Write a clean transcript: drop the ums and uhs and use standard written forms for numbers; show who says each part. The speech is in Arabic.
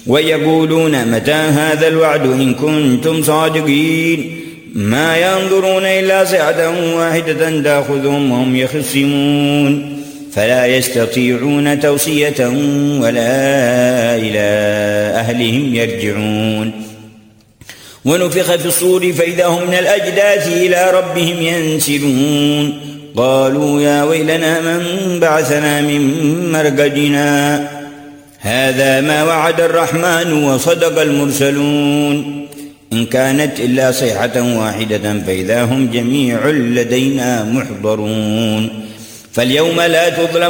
Speaker 1: ويقولون متى هذا الوعد إن كنتم صادقين ما ينظرون إلا صيحة واحدة تأخذهم وهم يخصمون فلا يستطيعون توصية ولا إلى أهلهم يرجعون. ونفخ في الصور فإذا هم من الأجداث إلى ربهم ينسلون قالوا يا ويلنا من بعثنا من مرقدنا هذا ما وعد الرحمن وصدق المرسلون إن كانت إلا صيحة واحدة فإذا هم جميع لدينا محضرون. فاليوم لا تظلم